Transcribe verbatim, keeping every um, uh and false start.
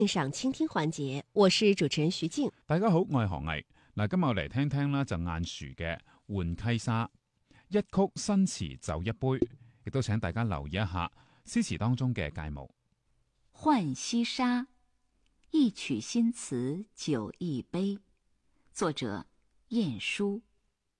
欣賞傾聽環節，我是主持人徐靜。 大家好，我係何毅。嗱，今日我嚟聽聽啦，就晏殊嘅《浣溪沙》，一曲新詞就一杯，亦都請大家留意一下詩詞當中嘅誡目。 浣溪沙，一曲新詞酒一杯，作者晏殊。